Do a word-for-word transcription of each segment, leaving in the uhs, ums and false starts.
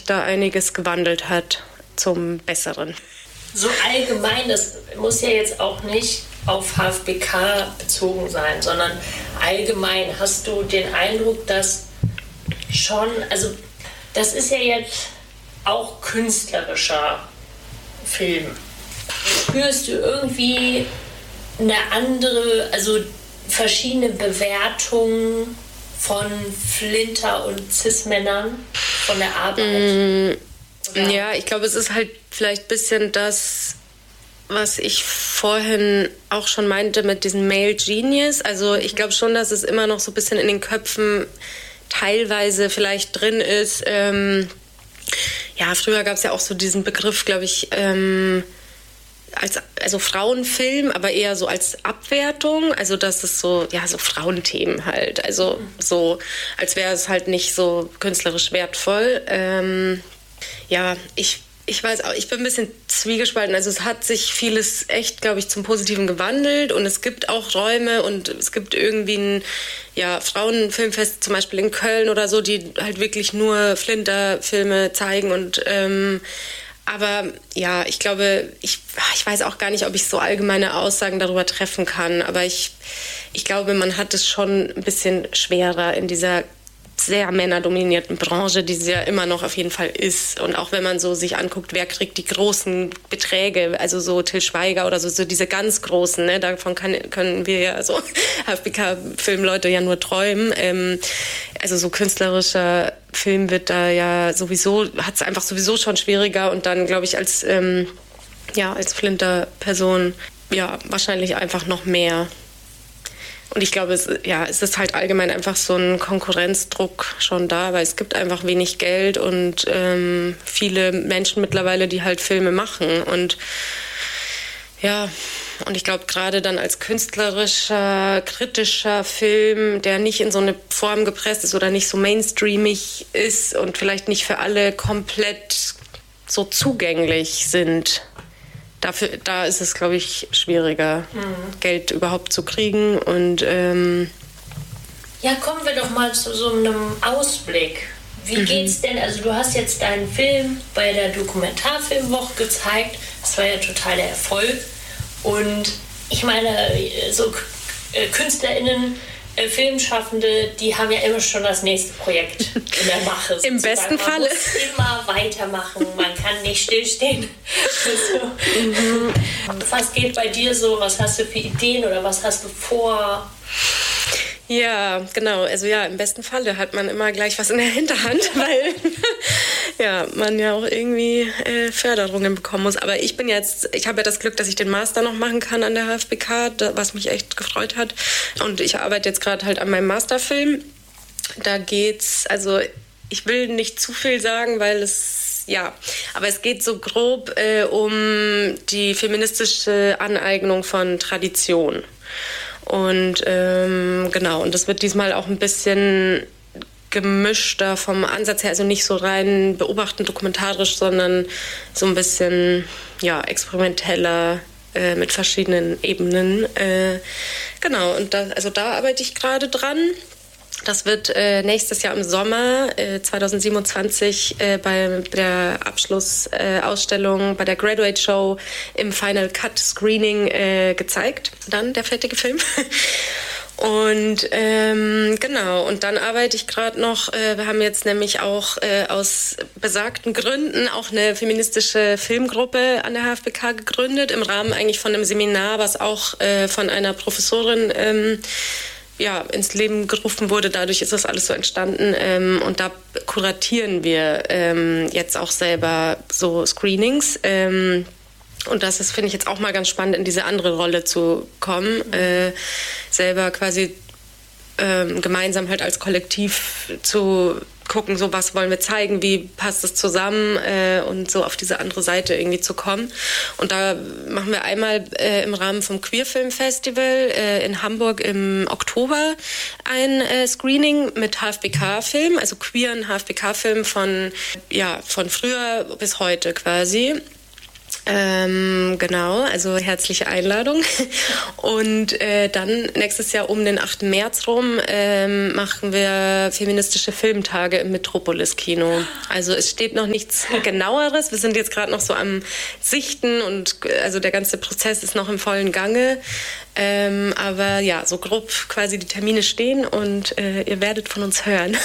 da einiges gewandelt hat zum Besseren. So allgemein, das muss ja jetzt auch nicht auf H F B K bezogen sein, sondern allgemein hast du den Eindruck, dass schon, also das ist ja jetzt auch künstlerischer Film. Spürst du irgendwie eine andere, also verschiedene Bewertungen von Flinter und Cis-Männern, von der Arbeit? Mm, ja, ich glaube, es ist halt vielleicht ein bisschen das, was ich vorhin auch schon meinte mit diesem Male Genius. Also ich glaube schon, dass es immer noch so ein bisschen in den Köpfen teilweise vielleicht drin ist. Ähm, ja, früher gab es ja auch so diesen Begriff, glaube ich, ähm, als also Frauenfilm, aber eher so als Abwertung. Also das ist so, ja, so Frauenthemen halt. Also so, als wäre es halt nicht so künstlerisch wertvoll. Ähm, ja, ich Ich weiß auch, ich bin ein bisschen zwiegespalten. Also es hat sich vieles echt, glaube ich, zum Positiven gewandelt und es gibt auch Räume und es gibt irgendwie ein ja, Frauenfilmfest zum Beispiel in Köln oder so, die halt wirklich nur Flinter-Filme zeigen und ähm, aber ja, ich glaube, ich, ich weiß auch gar nicht, ob ich so allgemeine Aussagen darüber treffen kann, aber ich, ich glaube, man hat es schon ein bisschen schwerer in dieser sehr männerdominierten Branche, die sie ja immer noch auf jeden Fall ist. Und auch wenn man so sich anguckt, wer kriegt die großen Beträge, also so Til Schweiger oder so, so diese ganz großen, ne, davon kann, können wir ja so H F B K-Filmleute ja nur träumen. Ähm, also so künstlerischer Film wird da ja sowieso, hat es einfach sowieso schon schwieriger und dann, glaube ich, als, ähm, ja, als Flinter-Person, ja, wahrscheinlich einfach noch mehr. Und ich glaube, es, ja, es ist halt allgemein einfach so ein Konkurrenzdruck schon da, weil es gibt einfach wenig Geld und ähm, viele Menschen mittlerweile, die halt Filme machen. Und ja, und ich glaube, gerade dann als künstlerischer, kritischer Film, der nicht in so eine Form gepresst ist oder nicht so mainstreamig ist und vielleicht nicht für alle komplett so zugänglich sind, Dafür, da ist es, glaube ich, schwieriger, mhm. Geld überhaupt zu kriegen. Und ähm ja, kommen wir doch mal zu so einem Ausblick. Wie mhm. geht's denn? Also du hast jetzt deinen Film bei der Dokumentarfilmwoche gezeigt. Das war ja total der Erfolg. Und ich meine, so KünstlerInnen, äh, Filmschaffende, die haben ja immer schon das nächste Projekt in der Mache. Im besten man Falle. Man muss immer weitermachen, man kann nicht stillstehen. so. mhm. Was geht bei dir so? Was hast du für Ideen oder was hast du vor? Ja, genau. Also ja, im besten Falle hat man immer gleich was in der Hinterhand, weil ja, man ja auch irgendwie äh, Förderungen bekommen muss. Aber ich bin jetzt, ich habe ja das Glück, dass ich den Master noch machen kann an der H F B K, was mich echt gefreut hat. Und ich arbeite jetzt gerade halt an meinem Masterfilm. Da geht's, also ich will nicht zu viel sagen, weil es, ja, aber es geht so grob äh, um die feministische Aneignung von Tradition. Und ähm, genau, und das wird diesmal auch ein bisschen gemischter vom Ansatz her, also nicht so rein beobachtend dokumentarisch, sondern so ein bisschen ja, experimenteller äh, mit verschiedenen Ebenen. Äh, genau, und da, also da arbeite ich gerade dran. Das wird äh, nächstes Jahr im Sommer äh, zwanzig siebenundzwanzig äh, bei der Abschlussausstellung, äh, bei der Graduate Show im Final Cut Screening äh, gezeigt. Dann der fertige Film. Und ähm, genau, und dann arbeite ich gerade noch, äh, wir haben jetzt nämlich auch äh, aus besagten Gründen auch eine feministische Filmgruppe an der H F B K gegründet, im Rahmen eigentlich von einem Seminar, was auch äh, von einer Professorin ähm, ja, ins Leben gerufen wurde. Dadurch ist das alles so entstanden. Ähm, und da kuratieren wir ähm, jetzt auch selber so Screenings. Ähm, und das ist, finde ich, jetzt auch mal ganz spannend, in diese andere Rolle zu kommen. Äh, selber quasi ähm, gemeinsam halt als Kollektiv zu gucken, so was wollen wir zeigen, wie passt es zusammen äh, und so auf diese andere Seite irgendwie zu kommen. Und da machen wir einmal äh, im Rahmen vom Queer Film Festival äh, in Hamburg im Oktober ein äh, Screening mit H F B K-Film, also queeren H F B K-Film von, ja, von früher bis heute quasi. Ähm, genau, also herzliche Einladung. Und äh, dann nächstes Jahr um den achten März rum ähm, machen wir feministische Filmtage im Metropolis-Kino. Also es steht noch nichts Genaueres. Wir sind jetzt gerade noch so am Sichten und also der ganze Prozess ist noch im vollen Gange. Ähm, aber ja, so grob quasi die Termine stehen und äh, ihr werdet von uns hören.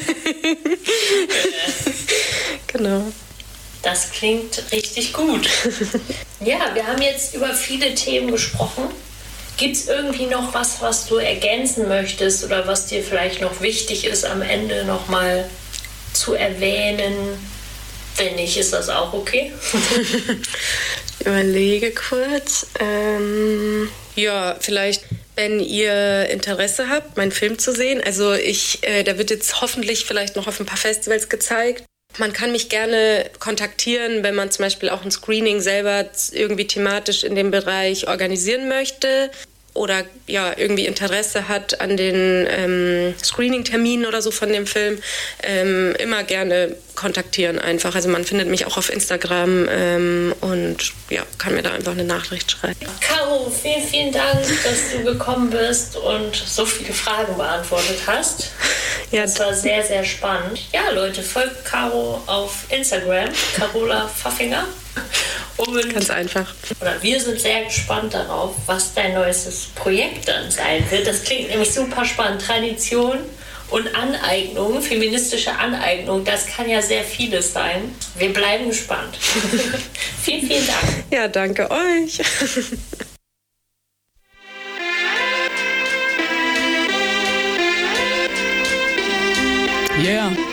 Genau. Das klingt richtig gut. Ja, wir haben jetzt über viele Themen gesprochen. Gibt es irgendwie noch was, was du ergänzen möchtest oder was dir vielleicht noch wichtig ist, am Ende nochmal zu erwähnen? Wenn nicht, ist das auch okay. Ich überlege kurz. Ähm, ja, vielleicht, wenn ihr Interesse habt, meinen Film zu sehen. Also ich, äh, der wird jetzt hoffentlich vielleicht noch auf ein paar Festivals gezeigt. Man kann mich gerne kontaktieren, wenn man zum Beispiel auch ein Screening selber irgendwie thematisch in dem Bereich organisieren möchte oder ja irgendwie Interesse hat an den ähm, Screening-Terminen oder so von dem Film. Ähm, immer gerne kontaktieren einfach. Also man findet mich auch auf Instagram ähm, und ja, kann mir da einfach eine Nachricht schreiben. Caro, vielen, vielen Dank, dass du gekommen bist und so viele Fragen beantwortet hast. Ja, das war sehr, sehr spannend. Ja, Leute, folgt Caro auf Instagram, Carola Pfaffinger. Und ganz einfach. Oder wir sind sehr gespannt darauf, was dein neuestes Projekt dann sein wird. Das klingt nämlich super spannend. Tradition und Aneignung, feministische Aneignung, das kann ja sehr vieles sein. Wir bleiben gespannt. Vielen, vielen Dank. Ja, danke euch. Yeah.